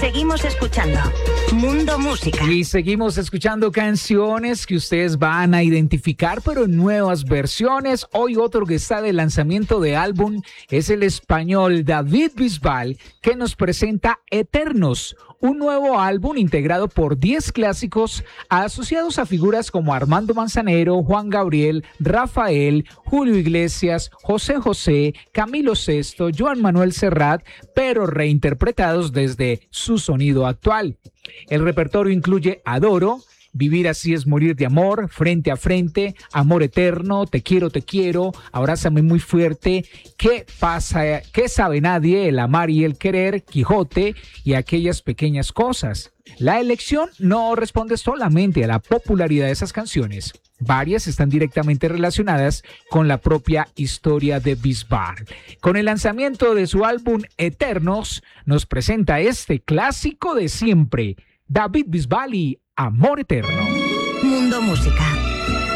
Seguimos escuchando Mundo Música. Y seguimos escuchando canciones que ustedes van a identificar, pero en nuevas versiones. Hoy otro que está de lanzamiento de álbum es el español David Bisbal, que nos presenta Eternos, un nuevo álbum integrado por 10 clásicos asociados a figuras como Armando Manzanero, Juan Gabriel, Rafael, Julio Iglesias, José José, Camilo Sesto, Joan Manuel Serrat, pero reinterpretados desde su sonido actual. El repertorio incluye Adoro, Vivir así es morir de amor, Frente a frente, Amor eterno, Te quiero, Abrázame muy fuerte, ¿Qué pasa? ¿Qué sabe nadie? El amar y el querer, Quijote y aquellas pequeñas cosas. La elección no responde solamente a la popularidad de esas canciones. Varias están directamente relacionadas con la propia historia de Bisbal. Con el lanzamiento de su álbum Eternos, nos presenta este clásico de siempre, David Bisbal y Amor Eterno. Mundo Música.